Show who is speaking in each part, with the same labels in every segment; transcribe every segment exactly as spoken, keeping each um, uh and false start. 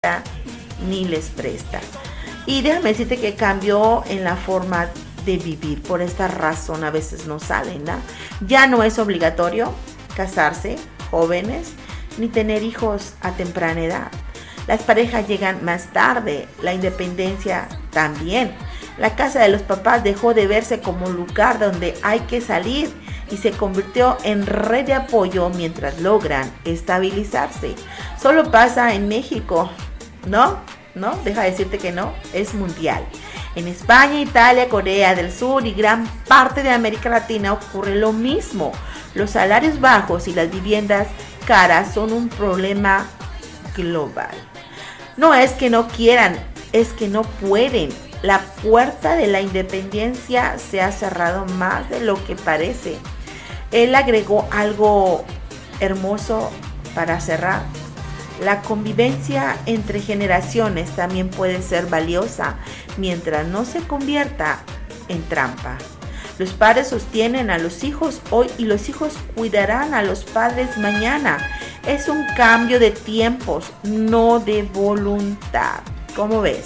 Speaker 1: ni les presta. Y déjame decirte que cambió en la forma de vivir. Por esta razón a veces no salen, ¿no? Ya no es obligatorio casarse jóvenes ni tener hijos a temprana edad. Las parejas llegan más tarde, la independencia también. La casa de los papás dejó de verse como un lugar donde hay que salir y se convirtió en red de apoyo mientras logran estabilizarse. Solo pasa en México, ¿no? ¿No? Deja de decirte que no, es mundial. En España, Italia, Corea del Sur y gran parte de América Latina ocurre lo mismo. Los salarios bajos y las viviendas caras son un problema global. No es que no quieran, es que no pueden. La puerta de la independencia se ha cerrado más de lo que parece. Él agregó algo hermoso para cerrar. La convivencia entre generaciones también puede ser valiosa mientras no se convierta en trampa. Los padres sostienen a los hijos hoy y los hijos cuidarán a los padres mañana. Es un cambio de tiempos, no de voluntad. ¿Cómo ves?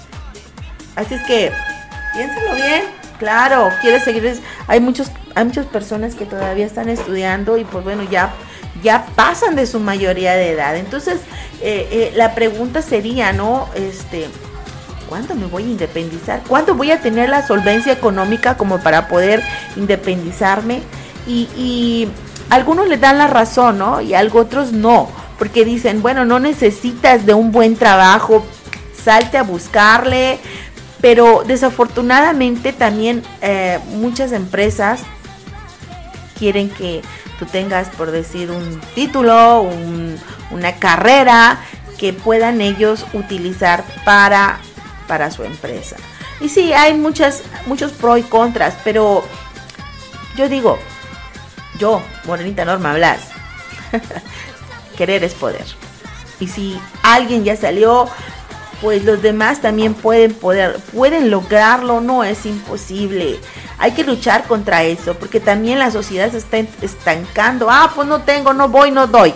Speaker 1: Así es que piénsalo bien. Claro, quieres seguir. Hay muchos, hay muchas personas que todavía están estudiando y pues bueno, ya, ya pasan de su mayoría de edad. Entonces, eh, eh, la pregunta sería, ¿no? Este, ¿cuándo me voy a independizar? ¿Cuándo voy a tener la solvencia económica como para poder independizarme? Y, y algunos le dan la razón, ¿no? Y a otros no, porque dicen, bueno, no necesitas de un buen trabajo, salte a buscarle. Pero desafortunadamente también eh, muchas empresas quieren que tú tengas, por decir, un título, un, una carrera que puedan ellos utilizar para, para su empresa. Y sí, hay muchas, muchos pros y contras, pero yo digo, yo, Morenita Norma Blas, querer es poder. Y si alguien ya salió, pues los demás también pueden poder, pueden lograrlo, no es imposible. Hay que luchar contra eso, porque también la sociedad se está estancando. Ah, pues no tengo, no voy, no doy.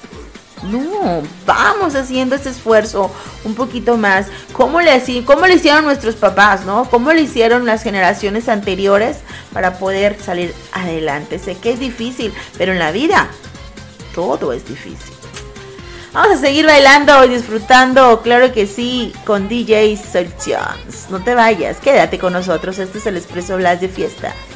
Speaker 1: No, vamos haciendo ese esfuerzo un poquito más. ¿Cómo le, cómo le hicieron nuestros papás, no? ¿Cómo le hicieron las generaciones anteriores para poder salir adelante? Sé que es difícil, pero en la vida todo es difícil. Vamos a seguir bailando y disfrutando, claro que sí, con D J Solutions. No te vayas, quédate con nosotros. Este es el Expreso Blas de Fiesta.